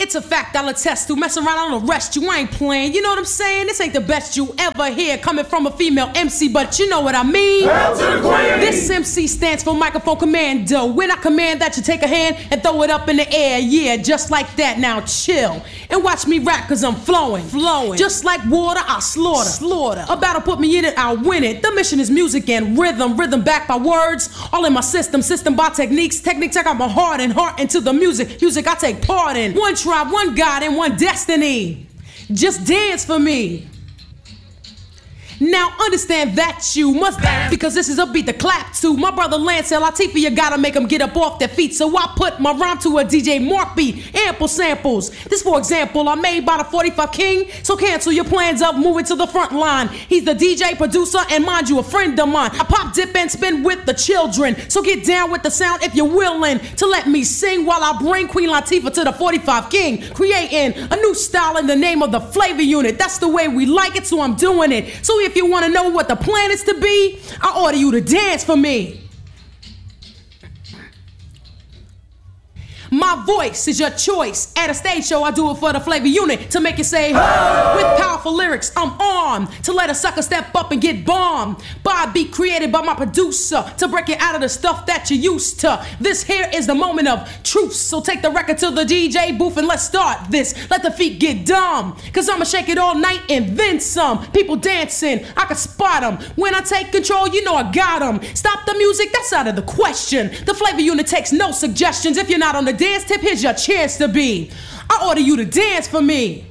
It's a fact I'll attest to. Mess around, I'll arrest you. I ain't playing. You know what I'm saying? This ain't the best you ever hear coming from a female MC, but you know what I mean. Hail to the queen. This MC stands for microphone commando. When I command that you take a hand and throw it up in the air, yeah, just like that. Now chill and watch me rap, cause I'm flowing. Just like water, I slaughter. A battle put me in it, I'll win it. The mission is music and rhythm backed by words, all in my system by techniques I got my heart into the music I take part in. One tribe, one God, and one destiny. Just dance for me. Now understand that you must dance, because this is a beat to clap to. My brother Lance and Latifah, you gotta make them get up off their feet. So I put my rhyme to a DJ Mark beat, ample samples. This for example, I made by the 45 King. So cancel your plans up, moving to the front line. He's the DJ, producer, and mind you, a friend of mine. I pop, dip, and spin with the children. So get down with the sound if you're willing to let me sing while I bring Queen Latifah to the 45 King. Creating a new style in the name of the Flavor Unit. That's the way we like it, so I'm doing it. So if you want to know what the plan is to be, I order you to dance for me. My voice is your choice. At a stage show, I do it for the Flavor Unit to make you say, hey! With powerful lyrics, I'm armed to let a sucker step up and get bombed by a beat created by my producer to break it out of the stuff that you're used to. This here is the moment of truth, so take the record to the DJ booth and let's start this. Let the feet get dumb, cause I'ma shake it all night and then some. People dancing, I can spot them. When I take control, you know I got them. Stop the music, that's out of the question. The Flavor Unit takes no suggestions. If you're not on the dance tip, here's your chance to be. I order you to dance for me.